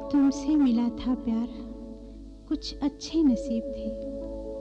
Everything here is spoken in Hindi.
तुमसे मिला था प्यार, कुछ अच्छे नसीब थे।